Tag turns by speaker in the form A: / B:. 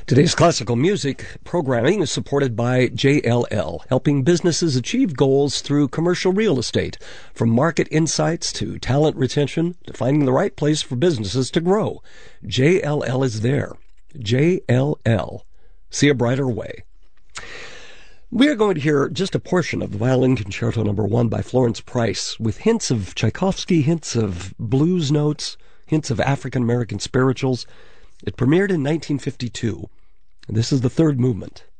A: Today's classical music programming is supported by JLL, helping businesses achieve goals through commercial real estate, from market insights to talent retention to finding the right place for businesses to grow. JLL is there. JLL. See a brighter way. We are going to hear just a portion of the Violin Concerto No. 1 by Florence Price, with hints of Tchaikovsky, hints of blues notes, hints of African-American spirituals. It premiered in 1952. This is the third movement.